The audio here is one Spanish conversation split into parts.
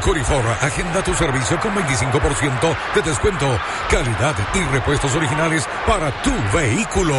Curifor. Agenda tu servicio con 25% de descuento. Calidad y repuestos originales para tu vehículo.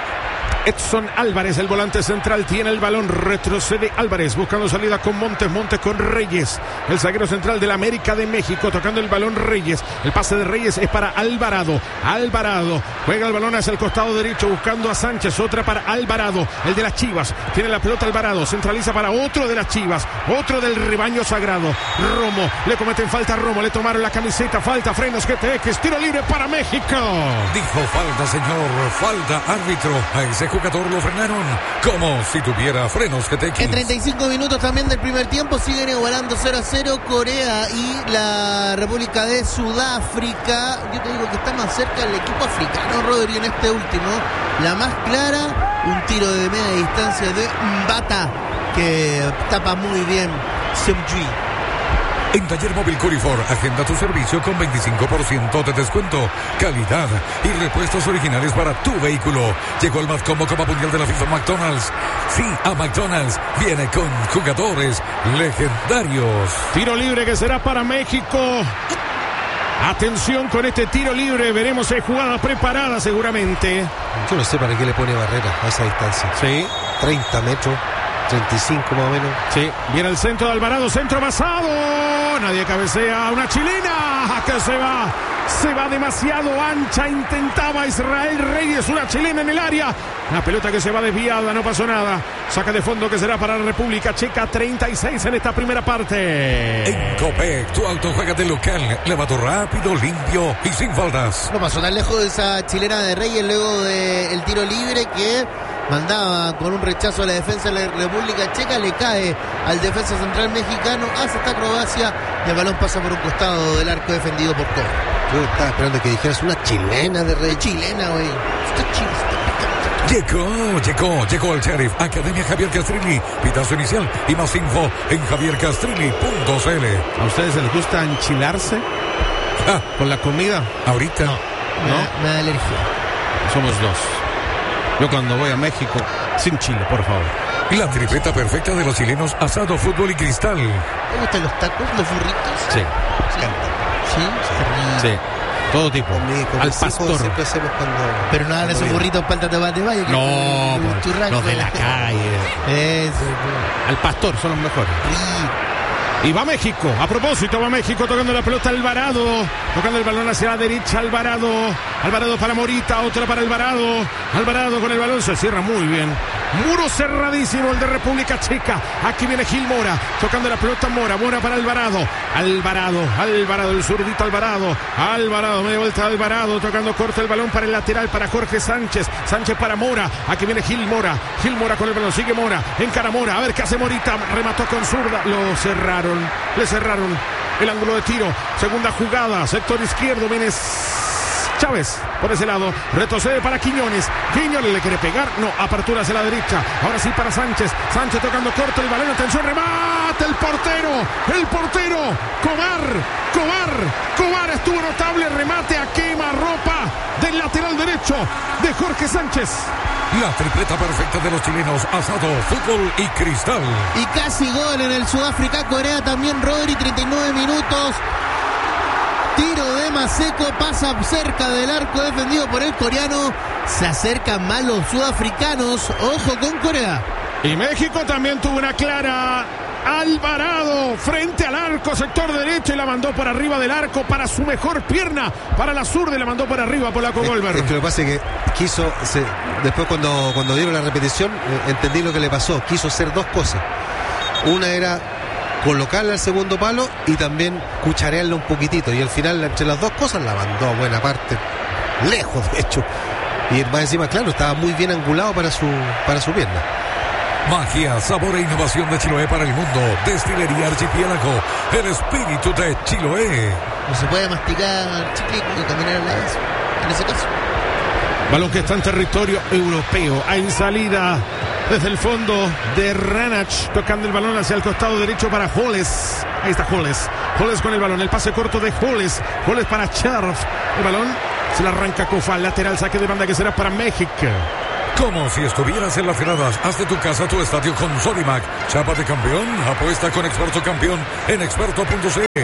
Edson Álvarez, el volante central, tiene el balón, retrocede Álvarez, buscando salida con Montes con Reyes, el zaguero central del América de México, tocando el balón Reyes, el pase de Reyes es para Alvarado, juega el balón hacia el costado derecho, buscando a Sánchez, otra para Alvarado, el de las Chivas, tiene la pelota Alvarado, centraliza para otro de las Chivas, otro del rebaño sagrado, Romo, le cometen falta a Romo, le tomaron la camiseta, falta, frenos, GTX, tiro libre para México. Dijo falta, señor, falta, árbitro, a ese jugador lo frenaron como si tuviera frenos GTX. En 35 minutos también del primer tiempo siguen igualando 0-0 Corea y la República de Sudáfrica. Yo te digo que está más cerca el equipo africano, Rodri, en este último. La más clara, un tiro de media distancia de Mbata que tapa muy bien Seumji. En Taller Móvil Curifor, agenda tu servicio con 25% de descuento, calidad y repuestos originales para tu vehículo. Llegó el más cómodo Copa Mundial de la FIFA McDonald's. Sí, a McDonald's viene con jugadores legendarios. Tiro libre que será para México. Atención con este tiro libre, veremos si hay jugada preparada seguramente. Yo no sé para qué le pone barrera a esa distancia. Sí. 30 metros, 35 más o menos. Sí, viene el centro de Alvarado, centro basado. Nadie cabecea, una chilena que se va demasiado ancha, intentaba Israel Reyes, una chilena en el área, una pelota que se va desviada, no pasó nada, saca de fondo que será para la República Checa, 36 en esta primera parte. En Copec, tu auto juega de local, lavado rápido, limpio y sin faltas. No pasó tan lejos de esa chilena de Reyes luego del tiro libre que mandaba con un rechazo a la defensa de la República Checa, le cae al defensa central mexicano, hace esta acrobacia y el balón pasa por un costado del arco defendido por Cor. Yo estaba esperando que dijeras una chilena de Rey. Chilena, güey. Llegó el Sheriff, Academia Javier Castrilli, pitazo inicial y más info en javiercastrilli.cl. ¿A ustedes les gusta enchilarse con la comida? Ahorita ¿No? Me da alergia. Somos dos. Yo cuando voy a México, sin chile, por favor. La tripleta perfecta de los chilenos, asado, fútbol y cristal. ¿Te gustan los tacos, los burritos? Sí. Sí. Sí. Todo tipo. Al pastor. Siempre hacemos Pero no hagan esos burritos palta de valle. No, los de la calle. Al pastor son los mejores. Y va México, a propósito, va México tocando la pelota Alvarado, tocando el balón hacia la derecha, Alvarado para Morita, otra para Alvarado con el balón, se cierra muy bien, muro cerradísimo el de República Checa, aquí viene Gil Mora, tocando la pelota Mora para Alvarado, el zurdito Alvarado, media vuelta Alvarado, tocando corto el balón para el lateral, para Jorge Sánchez para Mora, aquí viene Gil Mora con el balón, sigue Mora, encara Mora, a ver qué hace Morita, remató con zurda, le cerraron el ángulo de tiro, segunda jugada, sector izquierdo, viene Chávez por ese lado, retrocede para Quiñones le quiere pegar, no, apertura hacia la derecha, ahora sí para Sánchez tocando corto el balón, atención, remate, el portero, Cobar estuvo notable, remate a quemarropa del lateral derecho de Jorge Sánchez. La tripleta perfecta de los chilenos, asado, fútbol y cristal. Y casi gol en el Sudáfrica-Corea también, Rodri, 39 minutos. Tiro de Maseco, pasa cerca del arco defendido por el coreano. Se acercan más los sudafricanos. Ojo con Corea. Y México también tuvo una clara. Alvarado frente al arco, sector derecho, y la mandó por arriba del arco para su mejor pierna, para la zurda, y la mandó por arriba Polaco Golber. Es que lo que pasa es que después cuando dieron la repetición, entendí lo que le pasó. Quiso hacer dos cosas. Una era colocarla al segundo palo y también cucharearla un poquitito, y al final entre las dos cosas la mandó a buena parte, lejos de hecho, y más encima, claro, estaba muy bien angulado para su pierna. Magia, sabor e innovación de Chiloé para el mundo. Destilería Archipiélago, el espíritu de Chiloé. No se puede masticar chicle y caminar a la vez, en ese caso. Balón que está en territorio europeo. Hay salida desde el fondo de Ranach, tocando el balón hacia el costado derecho para Holes. Ahí está Holes con el balón, el pase corto de Holes para Cherf. El balón se le arranca Cofa, lateral, saque de banda que será para México. Como si estuvieras en las gradas, haz de tu casa tu estadio con Sodimac. Chapa de campeón, apuesta con Experto Campeón en experto.cl.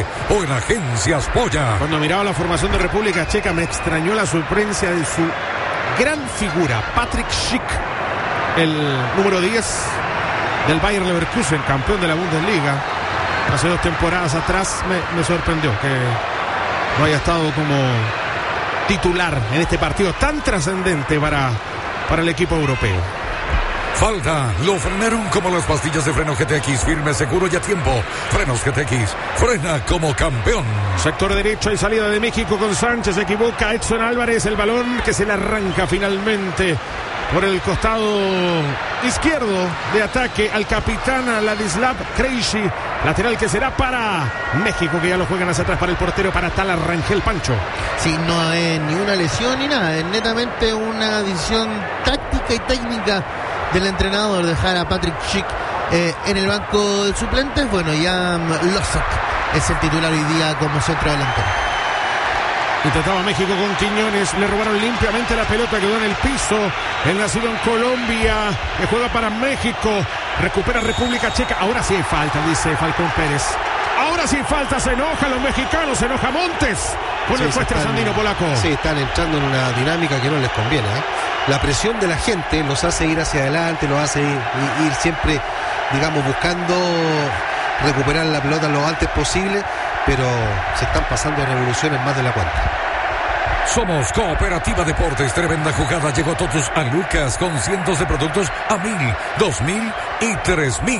en Agencias Polla. Cuando miraba la formación de República Checa me extrañó la sorpresa de su gran figura, Patrick Schick, el número 10 del Bayer Leverkusen, campeón de la Bundesliga. Hace 2 temporadas atrás me sorprendió que no haya estado como titular en este partido tan trascendente para el equipo europeo. Falta, lo frenaron como las pastillas de freno GTX, firme, seguro y a tiempo. Frenos GTX, frena como campeón. Sector derecho, hay salida de México con Sánchez, se equivoca Edson Álvarez, el balón que se le arranca finalmente por el costado izquierdo de ataque al capitán Ladislav Krejci, lateral que será para México, que ya lo juegan hacia atrás para el portero, para Tala Rangel. Pancho. Sí, no es ni una lesión ni nada, es netamente una decisión táctica y técnica del entrenador, dejar a Patrick Schick en el banco de suplentes. Bueno, Jan Losek es el titular hoy día como centro delantero. Intentaba México con Quiñones, le robaron limpiamente la pelota, quedó en el piso. El nacido en Colombia, que juega para México, recupera República Checa. Ahora sí hay falta, dice Falcón Pérez. Ahora sí falta, se enojan los mexicanos, se enoja Montes con el juez trasandino polaco. Sí, están entrando en una dinámica que no les conviene, La presión de la gente los hace ir hacia adelante, los hace ir siempre, digamos, buscando recuperar la pelota lo antes posible, pero se están pasando revoluciones más de la cuenta. Somos Cooperativa Deportes, tremenda jugada, llegó Totus a Lucas con cientos de productos a 1,000, 2,000 y 3,000.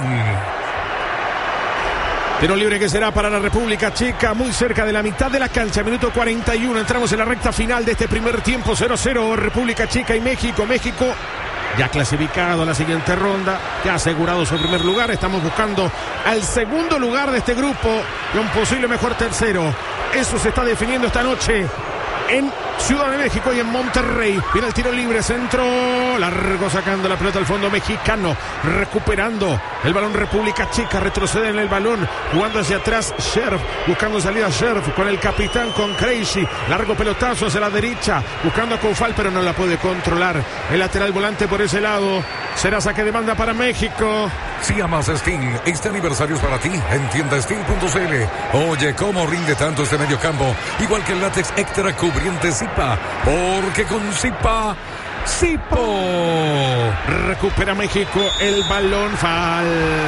Tiro libre que será para la República Checa, muy cerca de la mitad de la cancha, minuto 41, entramos en la recta final de este primer tiempo, 0-0, República Checa y México. México ya clasificado a la siguiente ronda, ya asegurado su primer lugar. Estamos buscando al segundo lugar de este grupo y un posible mejor tercero. Eso se está definiendo esta noche en Ciudad de México y en Monterrey. Viene el tiro libre, centro largo, sacando la pelota al fondo mexicano, recuperando el balón República Checa, retrocede en el balón, jugando hacia atrás Scherf, buscando salida Scherf con el capitán, con Krejci, largo pelotazo hacia la derecha, buscando a Koufal, pero no la puede controlar. El lateral volante por ese lado, será saque de banda para México. Si amas Steel, este aniversario es para ti en tiendasteel.cl. Oye, cómo rinde tanto este mediocampo, igual que el látex extra cubriente Zipa, porque con Zipa, Zipo. Recupera México el balón, falta,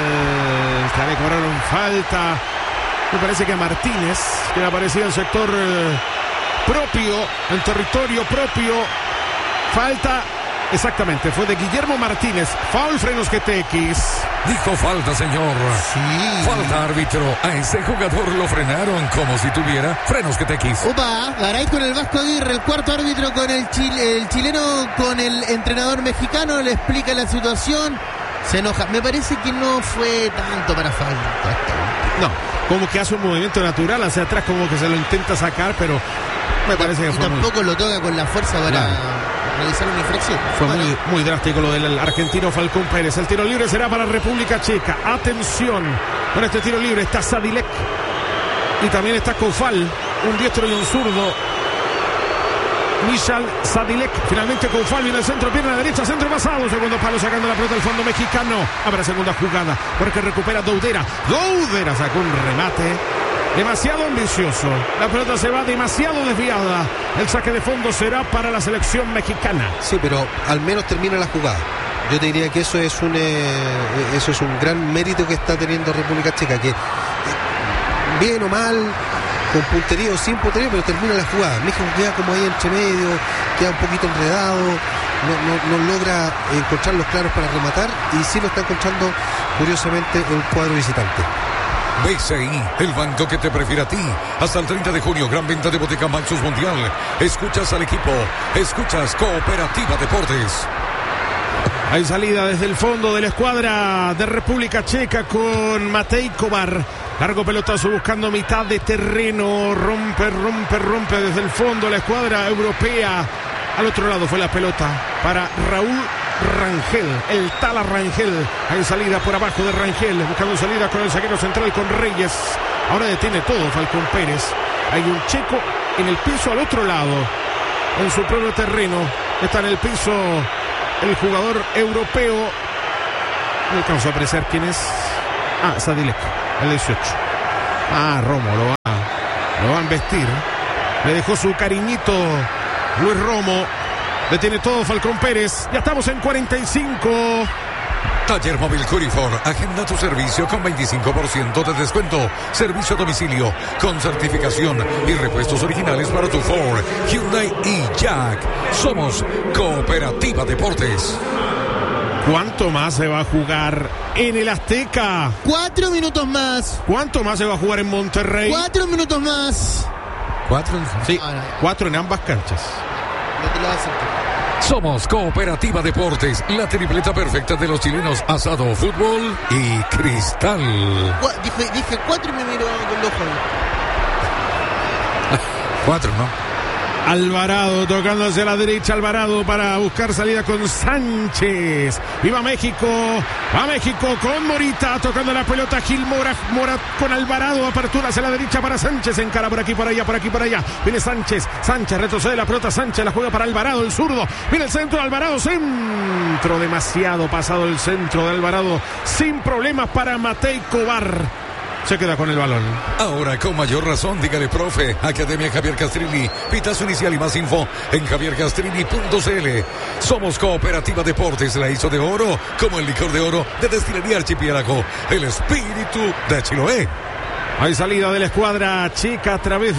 le cobraron falta, me parece que a Martínez, que aparecía en sector propio, en territorio propio, falta. Exactamente, fue de Guillermo Martínez. Foul, frenos GTX. Dijo falta, señor. Sí. Falta, árbitro. A ese jugador lo frenaron como si tuviera frenos GTX. Opa, Garay con el Vasco Aguirre, el cuarto árbitro con el chileno, con el entrenador mexicano, le explica la situación. Se enoja. Me parece que no fue tanto para falta. No, como que hace un movimiento natural hacia atrás, como que se lo intenta sacar, pero me parece que y fue tampoco lo toca con la fuerza para realizar una infracción. Fue muy drástico lo del argentino Falcón Pérez. El tiro libre será para República Checa. Atención, con este tiro libre está Sadilek y también está Koufal, un diestro y un zurdo. Michal Sadilek, finalmente Koufal viene al centro, pierna derecha, centro pasado, segundo palo, sacando la pelota al fondo mexicano. Habrá segunda jugada porque recupera Doudera. Doudera sacó un remate demasiado ambicioso, la pelota se va demasiado desviada. El saque de fondo será para la selección mexicana. Sí, pero al menos termina la jugada. Yo te diría que eso es un gran mérito que está teniendo República Checa, que bien o mal, con puntería o sin puntería, pero termina la jugada. México queda como ahí entre medio, queda un poquito enredado, no logra encontrar los claros para rematar, y sí lo está encontrando curiosamente el cuadro visitante. BCI, el banco que te prefiere a ti. Hasta el 30 de junio, gran venta de Botica Maxus Mundial. Escuchas al equipo, escuchas Cooperativa Deportes. Hay salida desde el fondo de la escuadra de República Checa con Matej Kovar. Largo pelotazo buscando mitad de terreno. Rompe desde el fondo la escuadra europea. Al otro lado fue la pelota para Raúl Rangel, el Tala Rangel. Hay salida por abajo de Rangel, buscando salida con el zaguero central, con Reyes. Ahora detiene todo Falcón Pérez. Hay un checo en el piso al otro lado, en su propio terreno. Está en el piso el jugador europeo. No alcanzó a apreciar quién es. Sadilek, el 18. Rómulo. Lo van a vestir. Le dejó su cariñito Luis Romo. Detiene todo Falcón Pérez. Ya estamos en 45. Taller Móvil Curifor. Agenda tu servicio con 25% de descuento. Servicio a domicilio con certificación y repuestos originales para tu Ford, Hyundai y Jack. Somos Cooperativa Deportes. ¿Cuánto más se va a jugar en el Azteca? 4 minutos más. ¿Cuánto más se va a jugar en Monterrey? 4 minutos más. 4. Sí, 4 en ambas canchas. No te lo vas a aceptar. Somos Cooperativa Deportes, la tripleta perfecta de los chilenos: asado, fútbol y cristal. Dije 4 y me miró con los ojos. 4, ¿no? Alvarado tocando hacia la derecha. Alvarado para buscar salida con Sánchez. ¡Viva México! Va México con Morita tocando la pelota. Gil Mora con Alvarado. Apertura hacia la derecha para Sánchez. Encara por aquí, por allá, por aquí, por allá. Viene Sánchez. Sánchez retrocede la pelota. Sánchez la juega para Alvarado, el zurdo. Viene el centro de Alvarado. Centro demasiado pasado el centro de Alvarado. Sin problemas para Matei Cobar. Se queda con el balón. Ahora con mayor razón, dígale profe. Academia Javier Castrilli. Pitazo inicial y más info en javiercastrilli.cl. Somos Cooperativa Deportes, la hizo de oro, como el licor de oro de Destilería Archipiélago. El espíritu de Chiloé. Hay salida de la escuadra chica a través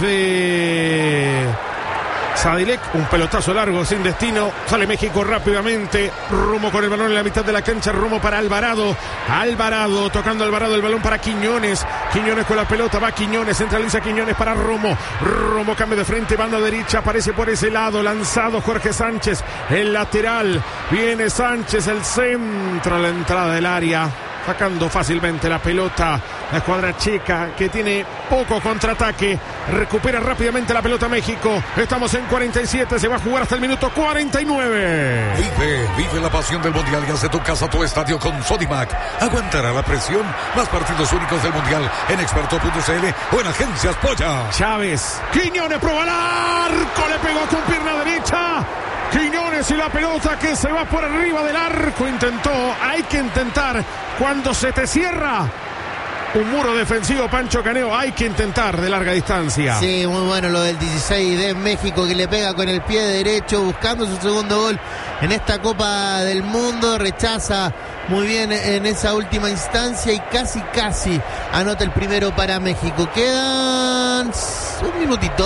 de Sadilek, un pelotazo largo sin destino. Sale México rápidamente. Romo con el balón en la mitad de la cancha. Romo para Alvarado. Alvarado tocando Alvarado el balón para Quiñones. Quiñones con la pelota. Va Quiñones. Centraliza Quiñones para Romo. Romo cambia de frente. Banda derecha. Aparece por ese lado. Lanzado Jorge Sánchez. El lateral. Viene Sánchez. El centro a la entrada del área. Sacando fácilmente la pelota la escuadra checa, que tiene poco contraataque. Recupera rápidamente la pelota México. Estamos en 47, se va a jugar hasta el minuto 49. Vive la pasión del Mundial y hace tu casa, tu estadio con Sodimac. Aguantará la presión. Más partidos únicos del Mundial en experto.cl o en Agencias Polla. Chávez. Quiñones prueba el arco. Le pegó con pierna derecha. Quiñones y la pelota que se va por arriba del arco. Intentó, hay que intentar cuando se te cierra un muro defensivo, Pancho Caneo, hay que intentar de larga distancia. Sí, muy bueno lo del 16 de México, que le pega con el pie derecho buscando su segundo gol en esta Copa del Mundo. Rechaza muy bien en esa última instancia y casi anota el primero para México. Quedan un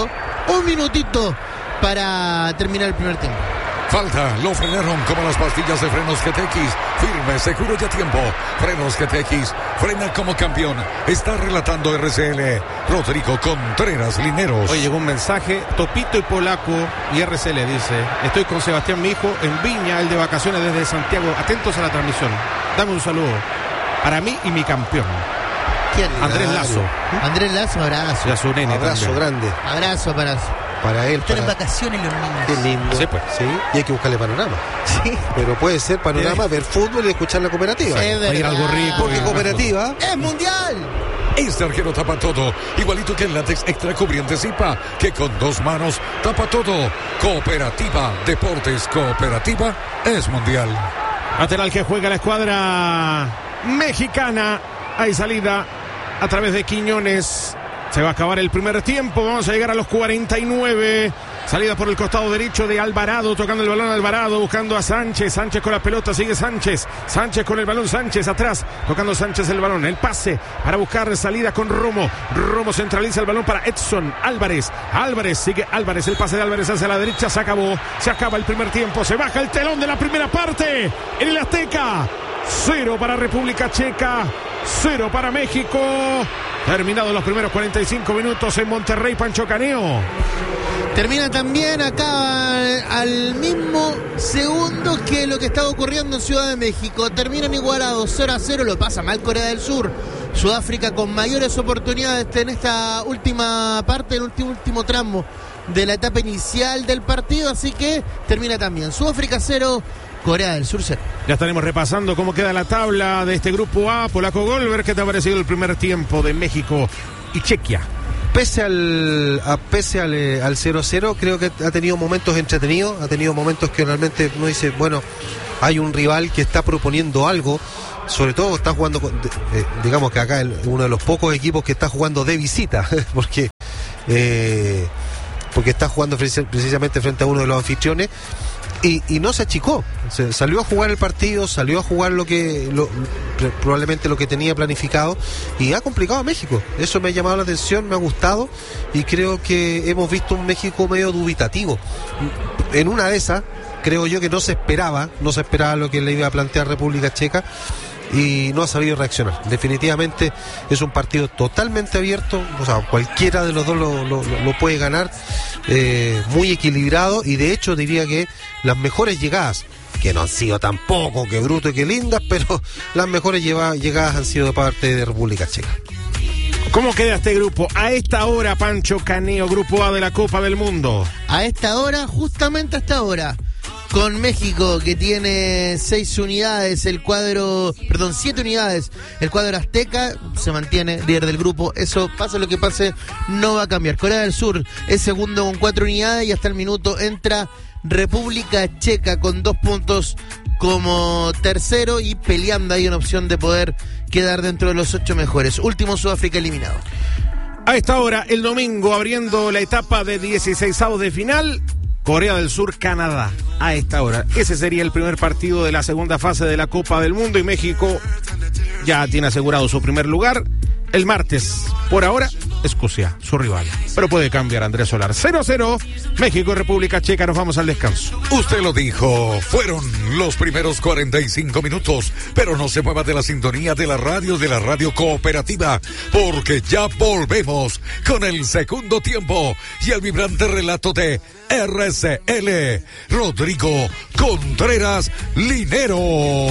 minutito para terminar el primer tiempo. Falta, lo frenaron como las pastillas de frenos GTX. Firme, seguro y a tiempo. Frenos GTX, frena como campeón. Está relatando RCL Rodrigo Contreras Lineros. Hoy llegó un mensaje, Topito y Polaco y RCL dice: estoy con Sebastián, mi hijo, en Viña, el de vacaciones desde Santiago. Atentos a la transmisión. Dame un saludo para mí y mi campeón. ¿Quién? Andrés Lazo. Andrés Lazo, abrazo. Y a su nene abrazo también. grande. Abrazo Para él. Están en vacaciones los niños. Qué lindo. Sí, pues. Sí, y hay que buscarle panorama. Sí. Pero puede ser panorama, ver fútbol y escuchar la cooperativa. Es Va a ir algo rico. Porque cooperativa ¡es mundial! Este arquero tapa todo, igualito que el látex extra cubriente Zipa, que con 2 manos tapa todo. Cooperativa Deportes, Cooperativa es mundial. Lateral que juega la escuadra mexicana. Hay salida a través de Quiñones. Se va a acabar el primer tiempo. Vamos a llegar a los 49. Salida por el costado derecho de Alvarado. Tocando el balón Alvarado. Buscando a Sánchez. Sánchez con la pelota. Sigue Sánchez. Sánchez con el balón. Sánchez atrás. Tocando Sánchez el balón. El pase para buscar salida con Romo. Romo centraliza el balón para Edson Álvarez. Álvarez sigue Álvarez. El pase de Álvarez hacia la derecha. Se acabó. Se acaba el primer tiempo. Se baja el telón de la primera parte. En el Azteca. 0 para República Checa. 0 para México. Terminados los primeros 45 minutos en Monterrey, Pancho Caneo. Termina también acá al mismo segundo que lo que estaba ocurriendo en Ciudad de México. Terminan igualados 0-0, lo pasa mal Corea del Sur. Sudáfrica con mayores oportunidades en esta última parte, en el último tramo de la etapa inicial del partido. Así que termina también Sudáfrica 0, Corea del Sur 0. Ya estaremos repasando cómo queda la tabla de este grupo A. Polaco Golver, ¿qué te ha parecido el primer tiempo de México y Chequia? Pese al 0-0, creo que ha tenido momentos entretenidos, ha tenido momentos que realmente uno dice, bueno, hay un rival que está proponiendo algo, sobre todo está jugando, digamos que acá es uno de los pocos equipos que está jugando de visita, porque porque está jugando precisamente frente a uno de los anfitriones, y no se achicó, salió a jugar el partido, salió a jugar probablemente lo que tenía planificado, y ha complicado a México. Eso me ha llamado la atención, me ha gustado, y creo que hemos visto un México medio dubitativo. En una de esas, creo yo que no se esperaba lo que le iba a plantear República Checa, y no ha sabido reaccionar. Definitivamente es un partido totalmente abierto, o sea, cualquiera de los dos lo puede ganar, muy equilibrado, y de hecho diría que las mejores llegadas, que no han sido tampoco que bruto y que lindas, pero las mejores llegadas han sido de parte de República Checa. ¿Cómo queda este grupo? A esta hora, Pancho Caneo, grupo A de la Copa del Mundo. A esta hora, justamente a esta hora, con México, que tiene 7 unidades, el cuadro azteca se mantiene líder del grupo. Eso, pase lo que pase, no va a cambiar. Corea del Sur es segundo con 4 unidades, y hasta el minuto entra República Checa con 2 puntos como tercero, y peleando ahí una opción de poder quedar dentro de los 8 mejores. Último, Sudáfrica eliminado. A esta hora, el domingo, abriendo la etapa de 16avos de final, Corea del Sur, Canadá. A esta hora, ese sería el primer partido de la segunda fase de la Copa del Mundo, y México ya tiene asegurado su primer lugar. El martes, por ahora, Escocia, su rival. Pero puede cambiar, Andrés Solar. 0-0, México, República Checa. Nos vamos al descanso. Usted lo dijo, fueron los primeros 45 minutos, pero no se mueva de la sintonía de la radio cooperativa, porque ya volvemos con el segundo tiempo y el vibrante relato de RCL, Rodrigo Contreras Linero.